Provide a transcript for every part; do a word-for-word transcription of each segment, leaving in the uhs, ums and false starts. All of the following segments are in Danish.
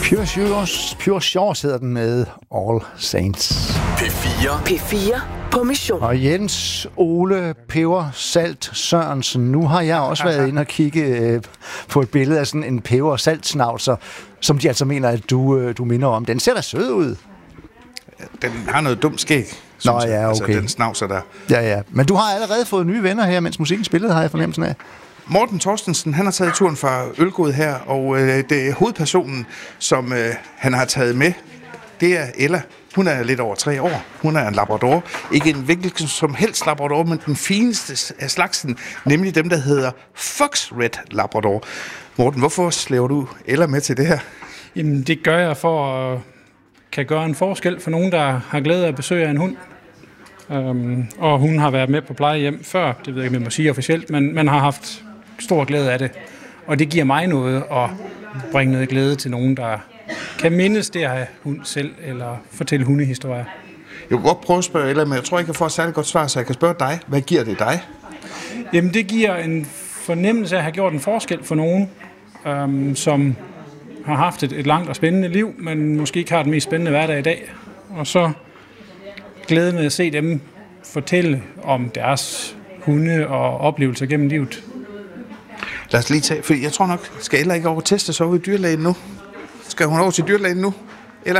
Pure Shores, Pure Shores hedder den med All Saints. P fire. P fire på mission. Og Jens Ole Peber Salt Sørensen. Nu har jeg også været inde og kigge øh, på et billede af sådan en peber salt snavser, som de altså mener, at du, øh, du minder om. Den ser da sød ud. Den har noget dumt skæg. Nå ja, okay. Altså, den snavser der. Ja, ja. Men du har allerede fået nye venner her, mens musikken spillede, har jeg fornemmelsen af. Morten Torstensen, han har taget turen fra Ølgod her, og øh, det er hovedpersonen, som øh, han har taget med, det er Ella. Hun er lidt over tre år. Hun er en labrador. Ikke en hvilken som helst labrador, men den fineste af slagsen, nemlig dem, der hedder Fox Red Labrador. Morten, hvorfor slæver du Ella med til det her? Jamen, det gør jeg for at kan gøre en forskel for nogen, der har glæde af at besøge en hund. Um, og hun har været med på plejehjem før, det ved jeg ikke, om jeg må sige officielt, men man har haft stor glæde af det. Og det giver mig noget at bringe noget glæde til nogen, der kan mindes det at have hund selv, eller fortælle hundehistorier. Jeg kunne godt prøve at spørge Ella, men jeg tror ikke, jeg får et særligt godt svar, så jeg kan spørge dig. Hvad giver det dig? Jamen, det giver en fornemmelse af at have gjort en forskel for nogen, um, som har haft et, et langt og spændende liv, men måske ikke har den mest spændende hverdag i dag. Og så glæde med at se dem fortælle om deres hunde og oplevelser gennem livet. Lad os lige tage, for jeg tror nok, skal Ella ikke over teste sig over i dyrlægen nu? Skal hun over til dyrlægen nu? Eller?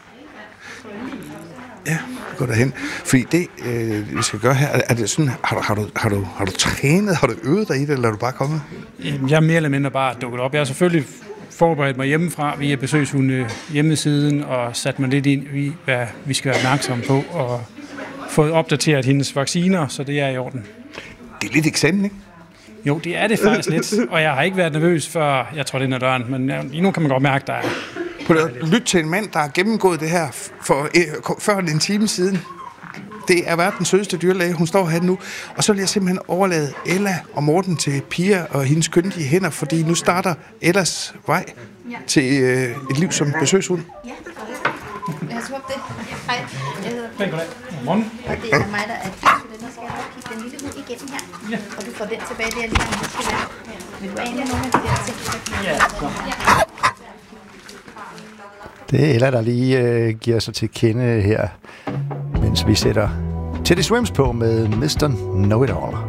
Ja, gå derhen. Fordi det, øh, vi skal gøre her, er det sådan, har du, har du, har du, har du trænet, har du øvet dig i det, eller er du bare kommet? Jeg er mere eller mindre bare dukket op. Jeg har selvfølgelig forberedt mig hjemmefra via besøgshunde hjemmesiden og sat mig lidt ind i, hvad vi skal være opmærksomme på, og fået opdateret hendes vacciner, så det er i orden. Det er lidt eksamen, ikke? Jo, det er det faktisk lidt, og jeg har ikke været nervøs, før jeg tror, det er døren, men lige nu kan man godt mærke, der er... Lyt til en mand, der har gennemgået det her for øh, før en time siden. Det er verdens sødeste dyrlæge, hun står her nu. Og så vil jeg simpelthen overlade Ella og Morten til Pia og hendes kyndige hænder, fordi nu starter Ellas vej til øh, et liv som besøgshund. Ja, lad os håbe det. Hej, jeg hedder Pia. Godmorgen. Og det er mig, der er dyr, så skal jeg nok kigge den lille hund igennem her. Ja. Og du får den tilbage, der lige her skal være. Vil du ane nogle af de der ting, der kan ja. Det er Ella, der lige øh, giver sig til kende her, mens vi sætter Teddy Swims på med mister Know It All.